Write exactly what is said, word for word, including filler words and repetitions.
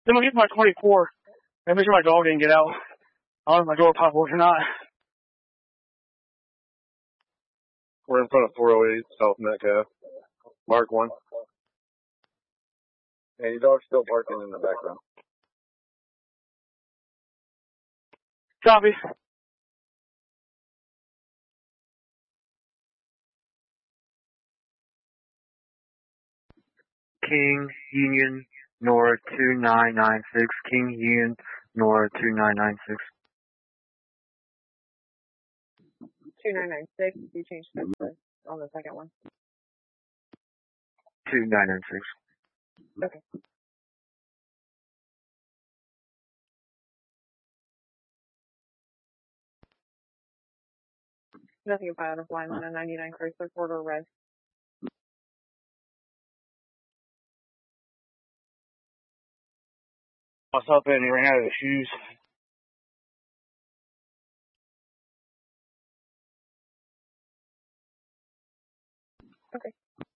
Then we'll get my twenty-four. And make sure my dog didn't get out. I don't know if my door pop works or not. We're in front of four oh eight South Metcalf. Mark one. And your dog's still barking in the background. Copy. King Union Nora two nine nine six. King Union Nora two nine nine six. two nine nine six. You changed that on the second one. two nine nine six. Okay. Nothing about out of line on a ninety-nine Chrysler quarter red. Myself in, he ran out of his shoes. Okay.